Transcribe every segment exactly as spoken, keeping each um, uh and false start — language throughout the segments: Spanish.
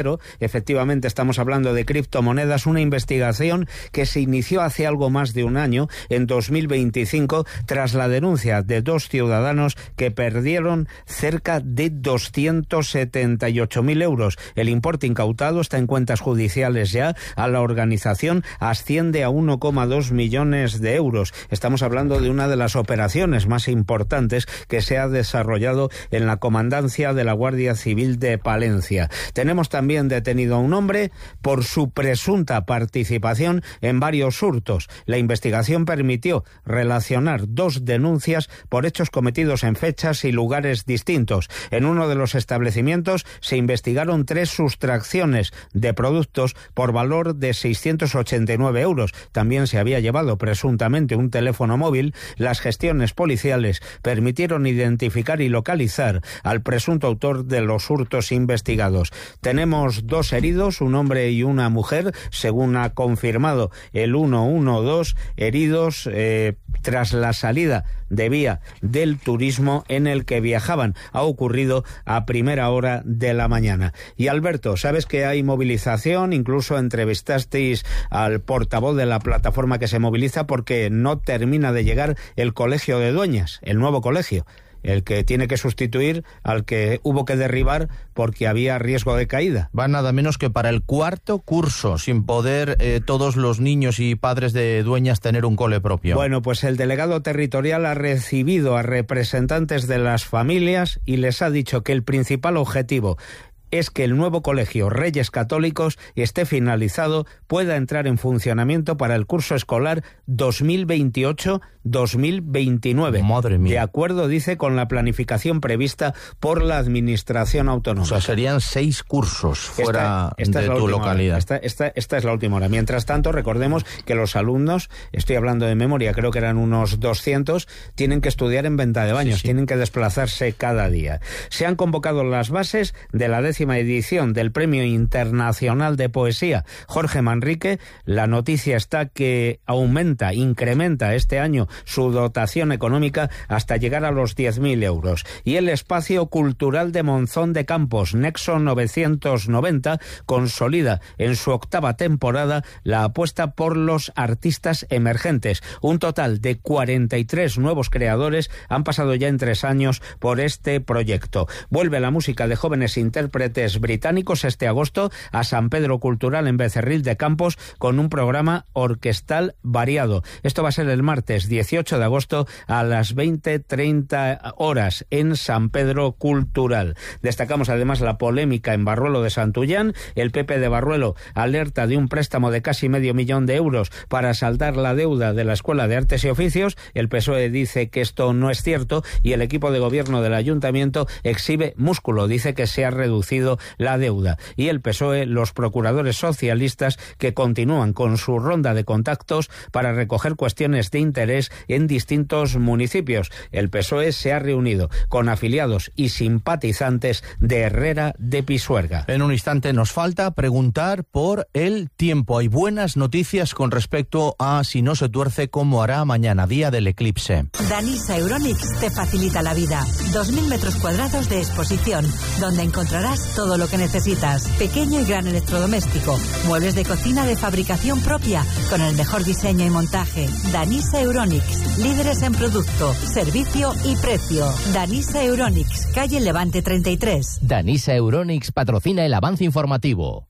Efectivamente, estamos hablando de criptomonedas, una investigación que se inició hace algo más de un año, en dos mil veinticinco, tras la denuncia de dos ciudadanos que perdieron cerca de doscientos setenta y ocho mil euros. El importe incautado está en cuentas judiciales ya. A la organización asciende a uno coma dos millones de euros. Estamos hablando de una de las operaciones más importantes que se ha desarrollado en la comandancia de la Guardia Civil de Palencia. Tenemos también detenido a un hombre por su presunta participación en varios hurtos. La investigación permitió relacionar dos denuncias por hechos cometidos en fechas y lugares distintos. En uno de los establecimientos se investigaron tres sustracciones de productos por valor de seiscientos ochenta y nueve euros. También se había llevado presuntamente un teléfono móvil. Las gestiones policiales permitieron identificar y localizar al presunto autor de los hurtos investigados. Tenemos dos heridos, un hombre y una mujer, según ha confirmado el ciento doce, heridos eh, tras la salida de vía del turismo en el que viajaban. Ha ocurrido a primera hora de la mañana. Y Alberto, ¿sabes que hay movilización? Incluso entrevistasteis al portavoz de la plataforma que se moviliza porque no termina de llegar el colegio de Dueñas, el nuevo colegio, el que tiene que sustituir al que hubo que derribar porque había riesgo de caída. Va nada menos que para el cuarto curso, sin poder eh, todos los niños y padres de Dueñas tener un cole propio. Bueno, pues el delegado territorial ha recibido a representantes de las familias y les ha dicho que el principal objetivo es que el nuevo colegio Reyes Católicos esté finalizado, pueda entrar en funcionamiento para el curso escolar dos mil veintiocho dos mil veintinueve. Madre mía. De acuerdo, dice, con la planificación prevista por la Administración Autonómica. O sea, serían seis cursos fuera esta, esta de es la tu última localidad. Hora. Esta, esta, esta es la última hora. Mientras tanto, recordemos que los alumnos, estoy hablando de memoria, creo que eran unos doscientos, tienen que estudiar en Venta de Baños, sí, sí. tienen que desplazarse cada día. Se han convocado las bases de la décima edición del Premio Internacional de Poesía Jorge Manrique. La noticia está que aumenta, incrementa este año su dotación económica hasta llegar a los diez mil euros. Y el Espacio Cultural de Monzón de Campos, Nexo novecientos noventa, consolida en su octava temporada la apuesta por los artistas emergentes. Un total de cuarenta y tres nuevos creadores han pasado ya en tres años por este proyecto. Vuelve la música de jóvenes intérpretes británicos este agosto a San Pedro Cultural en Becerril de Campos con un programa orquestal variado. Esto va a ser el martes dieciocho de agosto a las veinte treinta horas en San Pedro Cultural. Destacamos además la polémica en Barruelo de Santullán. El P P de Barruelo alerta de un préstamo de casi medio millón de euros para saldar la deuda de la Escuela de Artes y Oficios. El P S O E dice que esto no es cierto y el equipo de gobierno del ayuntamiento exhibe músculo, dice que se ha reducido la deuda. Y el P S O E, los procuradores socialistas que continúan con su ronda de contactos para recoger cuestiones de interés en distintos municipios. El P S O E se ha reunido con afiliados y simpatizantes de Herrera de Pisuerga. En un instante nos falta preguntar por el tiempo. Hay buenas noticias con respecto a si no se tuerce cómo hará mañana, día del eclipse. Danisa Euronics te facilita la vida. Dos mil metros cuadrados de exposición, donde encontrarás todo lo que necesitas. Pequeño y gran electrodoméstico, muebles de cocina de fabricación propia, con el mejor diseño y montaje. Danisa Euronics, líderes en producto, servicio y precio. Danisa Euronics, calle Levante treinta y tres. Danisa Euronics patrocina el avance informativo.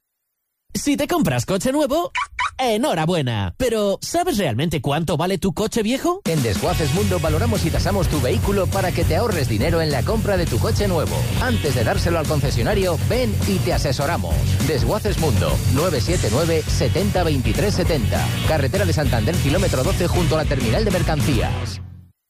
Si te compras coche nuevo, enhorabuena. Pero, ¿sabes realmente cuánto vale tu coche viejo? En Desguaces Mundo valoramos y tasamos tu vehículo para que te ahorres dinero en la compra de tu coche nuevo. Antes de dárselo al concesionario, ven y te asesoramos. Desguaces Mundo, nueve siete nueve, setenta, veintitrés setenta. Carretera de Santander, kilómetro doce, junto a la terminal de mercancías.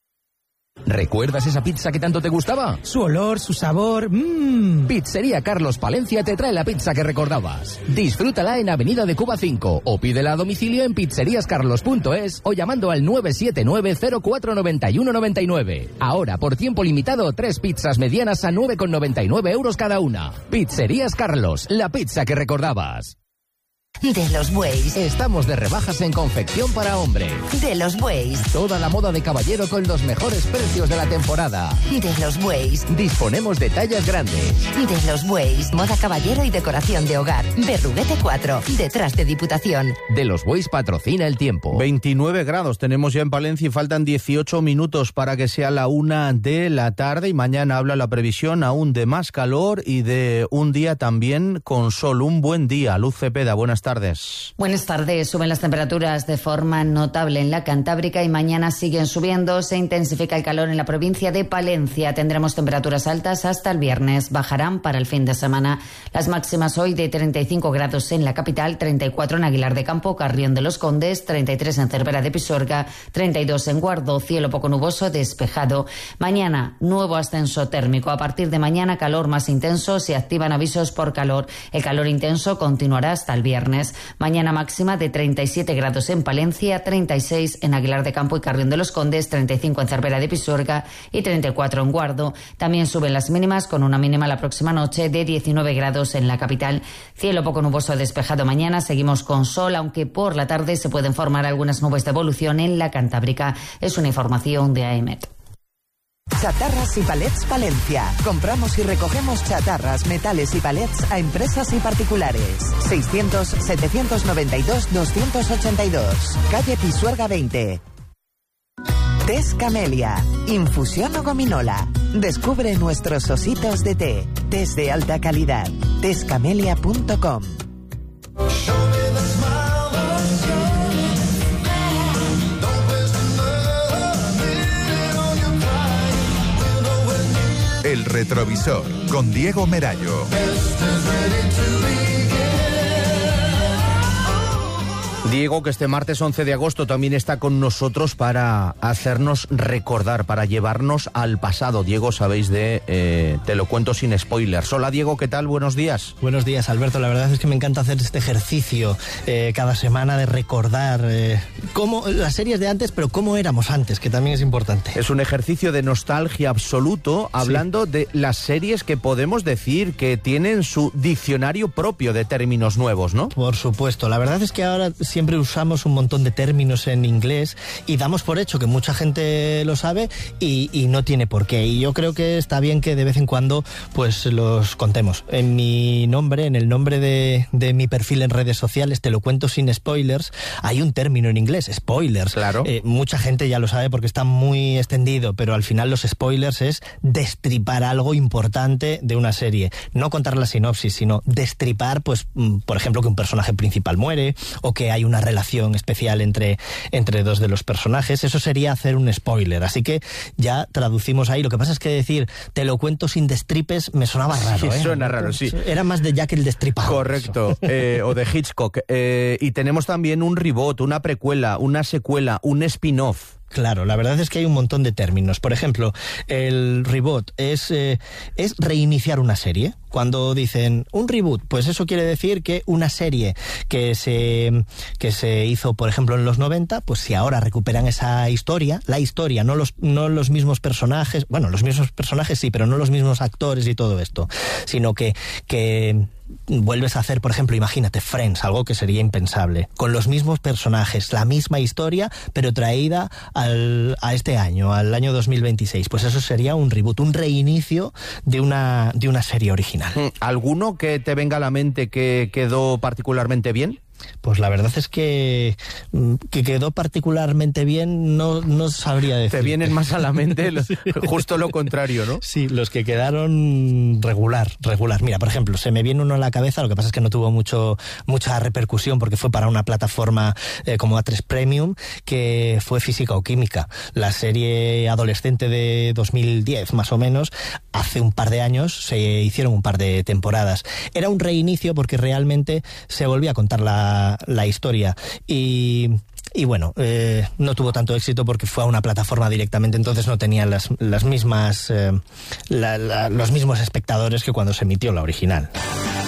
¿Recuerdas esa pizza que tanto te gustaba? Su olor, su sabor, mmm. Pizzería Carlos Palencia te trae la pizza que recordabas. Disfrútala en Avenida de Cuba cinco o pídela a domicilio en pizzeríascarlos punto es o llamando al nueve siete nueve, cero cuatro nueve uno nueve nueve. Ahora, por tiempo limitado, tres pizzas medianas a nueve con noventa y nueve euros cada una. Pizzerías Carlos, la pizza que recordabas. De los Bueyes. Estamos de rebajas en confección para hombre. De los Bueyes. Toda la moda de caballero con los mejores precios de la temporada. De los Bueyes. Disponemos de tallas grandes. De los Bueyes. Moda caballero y decoración de hogar. Berruguete cuatro. Detrás de Diputación. De los Bueyes patrocina el tiempo. veintinueve grados tenemos ya en Palencia y faltan dieciocho minutos para que sea la una de la tarde. Y mañana habla la previsión aún de más calor y de un día también con sol. Un buen día. Luz Cepeda, buenas tardes. Tardes. Buenas tardes. Suben las temperaturas de forma notable en la Cantábrica y mañana siguen subiendo. Se intensifica el calor en la provincia de Palencia. Tendremos temperaturas altas hasta el viernes. Bajarán para el fin de semana. Las máximas hoy de treinta y cinco grados en la capital, treinta y cuatro en Aguilar de Campo, Carrión de los Condes, treinta y tres en Cervera de Pisuerga, treinta y dos en Guardo, cielo poco nuboso, despejado. Mañana, nuevo ascenso térmico. A partir de mañana, calor más intenso. Se activan avisos por calor. El calor intenso continuará hasta el viernes. Mañana máxima de treinta y siete grados en Palencia, treinta y seis en Aguilar de Campo y Carrión de los Condes, treinta y cinco en Cervera de Pisuerga y treinta y cuatro en Guardo. También suben las mínimas con una mínima la próxima noche de diecinueve grados en la capital. Cielo poco nuboso despejado mañana. Seguimos con sol, aunque por la tarde se pueden formar algunas nubes de evolución en la Cantábrica. Es una información de A E M E T. Chatarras y Palets Palencia. Compramos y recogemos chatarras, metales y palets a empresas y particulares. seiscientos, setecientos noventa y dos, doscientos ochenta y dos. Calle Pisuerga veinte. Tés Camelia. Infusión o gominola. Descubre nuestros ositos de té. Tés de alta calidad. tés camelia punto com. El retrovisor con Diego Merallo. Diego, que este martes once de agosto también está con nosotros para hacernos recordar, para llevarnos al pasado. Diego, sabéis de eh, Te lo cuento sin spoilers. Hola Diego, ¿qué tal? Buenos días. Buenos días, Alberto. La verdad es que me encanta hacer este ejercicio eh, cada semana de recordar eh, cómo las series de antes, pero cómo éramos antes, que también es importante. Es un ejercicio de nostalgia absoluto, hablando sí. de las series que podemos decir que tienen su diccionario propio de términos nuevos, ¿no? Por supuesto. La verdad es que ahora siempre usamos un montón de términos en inglés y damos por hecho que mucha gente lo sabe y, y no tiene por qué. Y yo creo que está bien que de vez en cuando pues los contemos. En mi nombre, en el nombre de, de mi perfil en redes sociales, Te lo cuento sin spoilers, hay un término en inglés, spoilers. Claro. Eh, mucha gente ya lo sabe porque está muy extendido, pero al final los spoilers es destripar algo importante de una serie. No contar la sinopsis, sino destripar, pues, por ejemplo, que un personaje principal muere o que hay una relación especial entre, entre dos de los personajes. Eso sería hacer un spoiler, así que ya traducimos ahí. Lo que pasa es que decir Te lo cuento sin destripes me sonaba raro, sí, ¿eh? Suena raro, sí. Era más de Jack el Destripador. Correcto, eh, o de Hitchcock. Eh, y tenemos también un reboot, una precuela, una secuela, un spin-off. Claro, la verdad es que hay un montón de términos. Por ejemplo, el reboot es, eh, es reiniciar una serie. Cuando dicen un reboot, pues eso quiere decir que una serie que se, que se hizo, por ejemplo, en los noventa, pues si ahora recuperan esa historia, la historia, no los, no los mismos personajes, bueno, los mismos personajes sí, pero no los mismos actores y todo esto, sino que... que vuelves a hacer, por ejemplo, imagínate Friends, algo que sería impensable, con los mismos personajes, la misma historia, pero traída al, a este año, al año dos mil veintiséis. Pues eso sería un reboot, un reinicio de una, de una serie original. ¿Alguno que te venga a la mente que quedó particularmente bien? Pues la verdad es que, que quedó particularmente bien, no, no sabría decir. Te vienen más a la mente lo, justo lo contrario, ¿no? Sí, los que quedaron regular, regular. Mira, por ejemplo, se me viene uno a la cabeza, lo que pasa es que no tuvo mucho mucha repercusión porque fue para una plataforma eh, como A tres Premium, que fue Física o Química, la serie adolescente de dos mil diez más o menos. Hace un par de años se hicieron un par de temporadas. Era un reinicio porque realmente se volvía a contar la la historia y, y bueno, eh, no tuvo tanto éxito porque fue a una plataforma directamente, entonces no tenía las, las mismas eh, la, la, los mismos espectadores que cuando se emitió la original.